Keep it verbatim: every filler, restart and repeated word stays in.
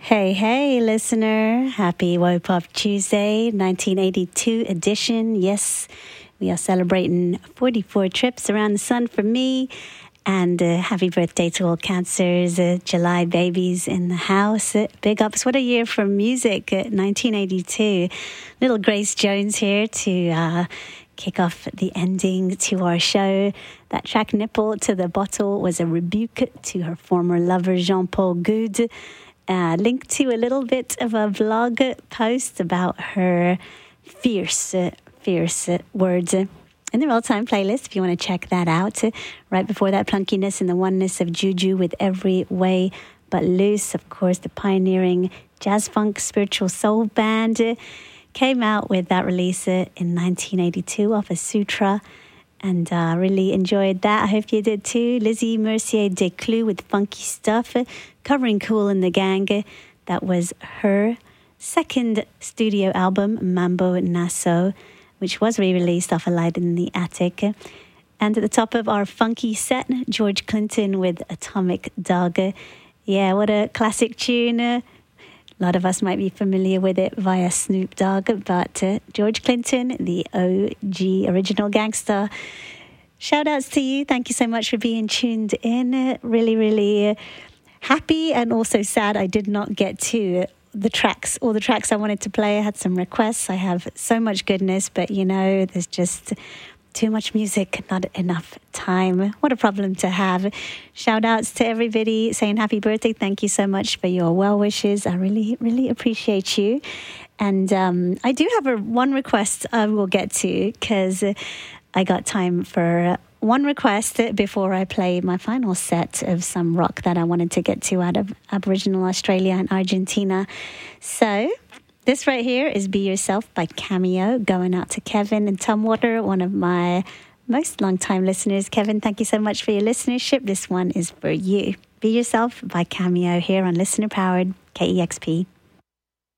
Hey, hey, listener. Happy Wopop Tuesday, nineteen eighty-two edition. Yes, we are celebrating forty-four trips around the sun for me. And uh, happy birthday to all cancers, uh, July babies in the house. Uh, big ups. What a year for music, uh, nineteen eighty-two. Little Grace Jones here to uh, kick off the ending to our show. That track, Nipple to the Bottle, was a rebuke to her former lover, Jean-Paul Goude. Uh, linked to a little bit of a blog post about her fierce, uh, fierce uh, words uh, in the real-time playlist, if you want to check that out. Uh, right before that, Plunkiness and the Oneness of Juju with Every Way But Loose. Of course, the pioneering jazz-funk spiritual soul band uh, came out with that release uh, in nineteen eighty-two off of Sutra. And I uh, really enjoyed that. I hope you did too. Lizzie Mercier Desclous with Funky Stuff, uh, covering Kool and the Gang. That was her second studio album, Mambo Nasso, which was re-released off A Light in the Attic. And at the top of our funky set, George Clinton with Atomic Dog. Yeah, what a classic tune. A lot of us might be familiar with it via Snoop Dogg, but uh, George Clinton, the O G original gangster. Shout outs to you. Thank you so much for being tuned in. Uh, really, really uh, happy and also sad I did not get to the tracks, all the tracks I wanted to play. I had some requests. I have so much goodness, but you know, there's just too much music, not enough time. What a problem to have. Shout outs to everybody saying happy birthday. Thank you so much for your well wishes. I really, really appreciate you. And um, I do have a one request I will get to because I got time for one request before I play my final set of some rock that I wanted to get to out of Aboriginal Australia and Argentina. So this right here is Be Yourself by Cameo, going out to Kevin and Tom Water, one of my most long-time listeners. Kevin, thank you so much for your listenership. This one is for you. Be Yourself by Cameo here on Listener-Powered K E X P.